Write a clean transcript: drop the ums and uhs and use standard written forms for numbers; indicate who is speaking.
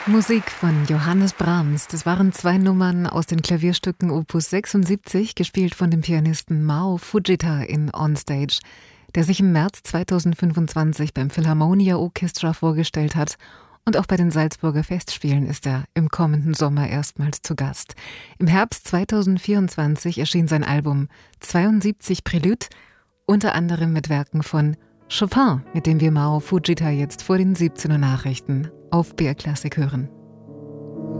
Speaker 1: Musik von Johannes Brahms. Das waren 2 Nummern aus den Klavierstücken Opus 76, gespielt von dem Pianisten Mao Fujita in Onstage, der sich im März 2025 beim Philharmonia Orchestra vorgestellt hat. Und auch bei den Salzburger Festspielen ist er im kommenden Sommer erstmals zu Gast. Im Herbst 2024 erschien sein Album 72 Prélude, unter anderem mit Werken von Chopin, mit dem wir Mao Fujita jetzt vor den 17 Uhr Nachrichten auf BR Classic hören.